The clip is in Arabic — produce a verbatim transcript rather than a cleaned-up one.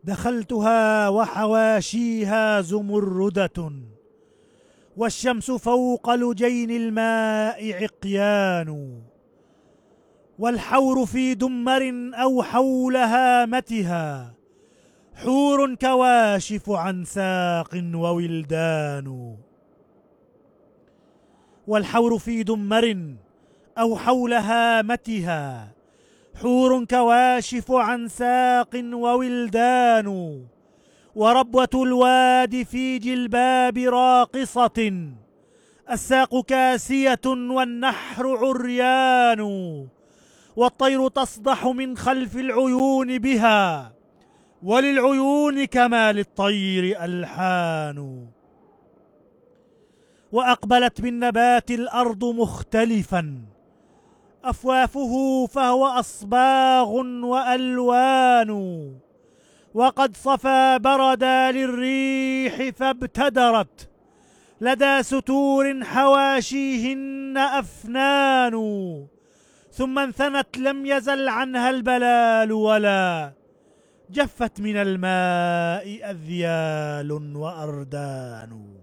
دخلتها وحواشيها زمردة، والشمس فوق لجين الماء عقيان، والحور في دمر أو حول هامتها حور كواشف عن ساق وولدان. والحور في دمر أو حول هامتها حور كواشف عن ساق وولدان. وربوة الواد في جلباب راقصة الساق كاسية والنحر عريان. والطير تصدح من خلف العيون بها، وللعيون كما للطير ألحان. وأقبلت بالنبات الأرض مختلفا أفوافه فهو أصباغ وألوان. وقد صفى بردا للريح فابتدرت لدى ستور حواشيهن أفنان. ثم انثنت لم يزل عنها البلال ولا جفت من الماء أذيال وأردان.